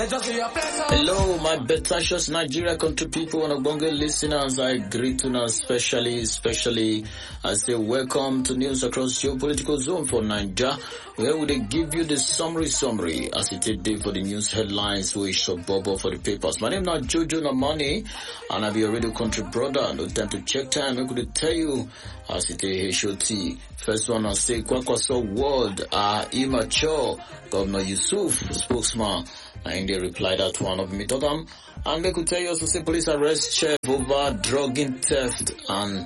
Hello, my betacious Nigeria country people and Ogbonge listeners. I greet you especially I say welcome to news across your political zone for Nigeria, where we give you the summary as it is day for the news headlines which bubble for the papers. My name is Jojo Namani and I be a radio country brother. No time to check time. I could tell you as it is HOT. First one I say Kwakwaso word are immature. Governor Yusuf, spokesman, and they replied that one of Mitodam. And they could tell you also say police arrest chef over drugging theft and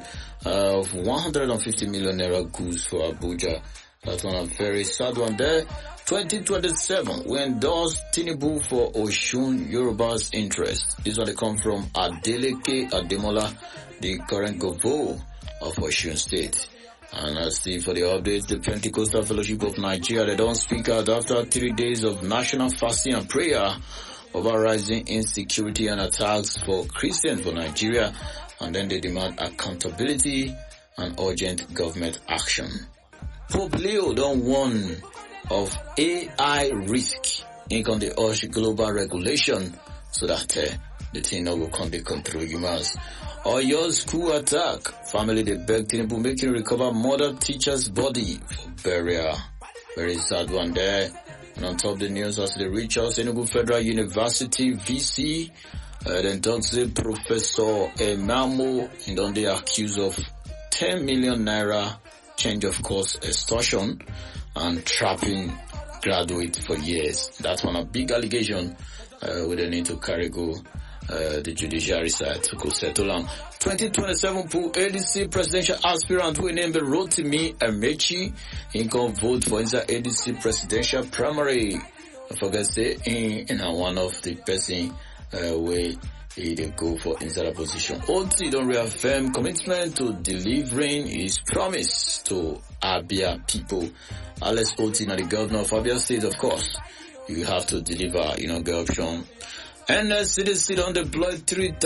150 million naira goods for Abuja. That's one a very sad one there. 2027, we endorse Tinubu for Osun Yoruba's interest. This one they come from Adeleke Ademola, the current governor of Osun State. And as for the updates, the Pentecostal Fellowship of Nigeria, they don't speak out after 3 days of national fasting and prayer over rising insecurity and attacks for Christians for Nigeria, and then they demand accountability and urgent government action. Pope Leo don't warn of AI risk in the urge global regulation so that the thing no will come control humans. Or your school attack. Family they beg Tinubu making recover mother teacher's body for burial. Very sad one there. And on top of the news as they reach us, Enugu Federal University VC then talks to Professor Emamo and on they accused of 10 million naira change of course extortion and trapping graduates for years. That's one a big allegation we don't need to carry go the judiciary side to go settle on. 2027 pool ADC presidential aspirant who named Rotimi Amechi in can vote for inside ADC presidential primary. I forget say in one of the person where he go for inside a position. OT don't reaffirm commitment to delivering his promise to Abia people. Unless OT now the governor of Abia State, of course, you have to deliver, get option. NSCDC don't deploy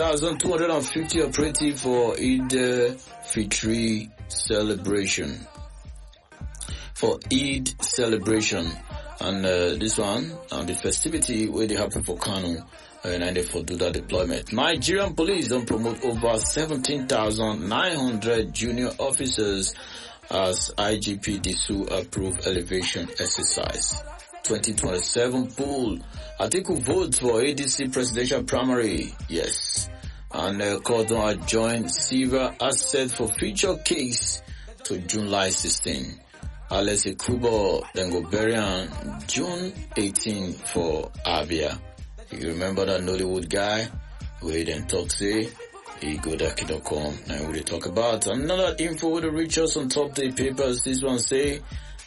3,250 operative for Eid Fitri celebration. And this one, the festivity where they happen for Kano, and they for do that deployment. Nigerian police don't promote over 17,900 junior officers as IGP Disu approved elevation exercise. 2027 poll. Atiku votes for ADC presidential primary. Yes. And Cordon adjoined Silver asset for future case to July 16. Alex Kubo then go bury on June 18 for Abia. You remember that Nollywood guy? We then talk say he go Daki.com and we talk about another info with the reach us on top the papers. This one say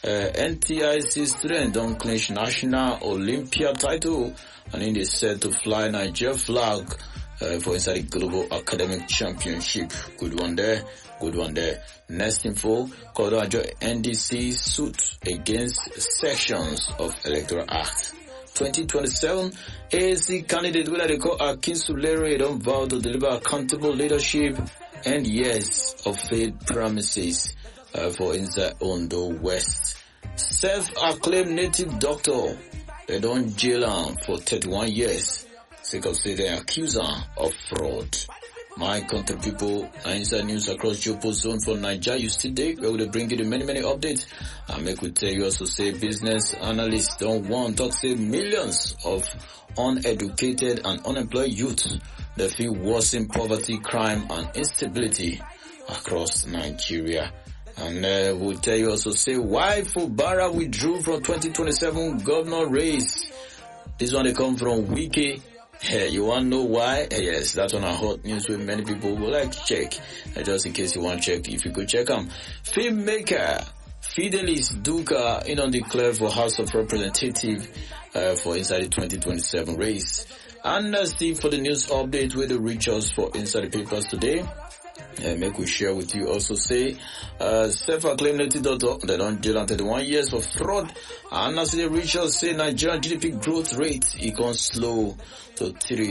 NTIC student don't clinch national Olympia title and then they said to fly Nigeria flag for inside the global academic championship. Good one there. Next info, Kodojo NDC suit against sections of Electoral Act. 2027 AAC candidate whether they call Akin Sulere don't vow to deliver accountable leadership and yes of faith promises for inside Ondo West. Self-acclaimed native doctor, they don't jail him for 31 years. Sake of say they accuse him of fraud. My country people, inside news across your zone for Nigeria, you still there, where we bring you the many updates. And make we tell you also say business analysts don't want to say millions of uneducated and unemployed youth that feel worsen poverty, crime and instability across Nigeria. And we'll tell you also say why Fubara withdrew from 2027 governor race. This one they come from Wiki. Hey, you want to know why? Yes, that's on a hot news where many people will like to check. Just in case you want to check, if you could check them. Filmmaker Fidelis Duka declared for House of Representatives for inside the 2027 race. And Steve for the news update with the reach us for inside the papers today. Make we share with you also say self-acclaimed native doctor they don't jail on 31 years for fraud. And as the reach us say Nigerian GDP growth rate it can slow to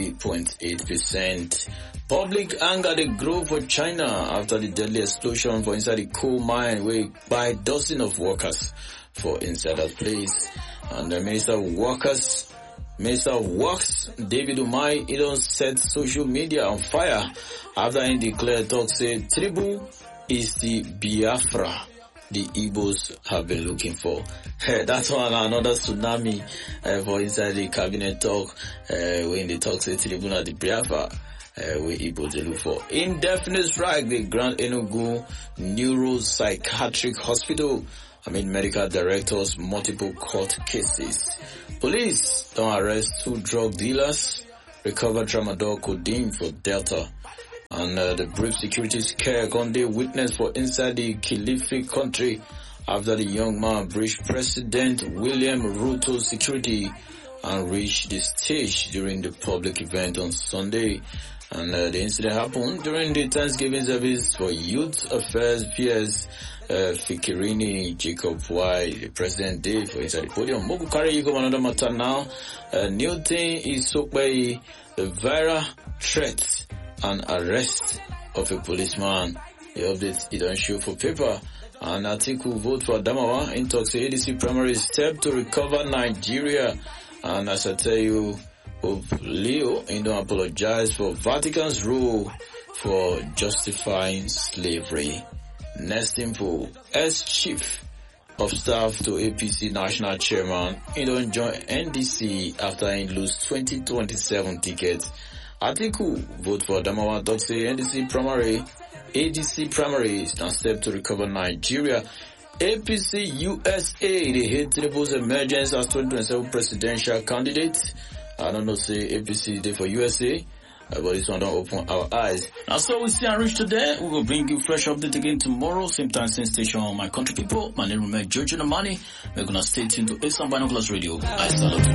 3.8%. Public anger they grow for China after the deadly explosion for inside the coal mine where by dozens of workers for inside that place. And the Minister of Workers Minister of Works, David Umahi, he don't set social media on fire after he declared talk say Tinubu is the Biafra the Igbos have been looking for. That's one another tsunami for inside the cabinet talk when they talk say Tinubu na the Biafra we Igbos they look for. Indefinite strike, the Grand Enugu Neuropsychiatric Hospital. Medical directors, multiple court cases. Police don't arrest 2 drug dealers, recover tramadol codeine for Delta. And the brief security scare Gonde witness for inside the Kilifi country after the young man breached President William Ruto's security and reached the stage during the public event on Sunday. And the incident happened during the Thanksgiving service for Youth Affairs PS Fikirini Jacob Y, the president Dave for inside the podium. Moku carry you go another matter now. New thing is so by the viral threat and arrest of a policeman. The update it don't show for paper. And Atiku vote for Adamawa in talks ADC primary step to recover Nigeria. And as I tell you, Pope Leo don't apologize for Vatican's rule for justifying slavery. Next info, ex-chief of staff to APC national chairman, he don't join NDC after he lose 2027 tickets. Atiku vote for Adamawa talk say ADC primary is now step to recover Nigeria. APC USA, they hate Tinubu's emergence as 2027 presidential candidate. I don't know say APC is there for USA. But this one don't open our eyes. Now so we see and reach today. We will bring you fresh update again tomorrow, same time, same station. My country people, my name is Jojo Namani. We're gonna stay tuned to Asian Binoculars Radio. I salute.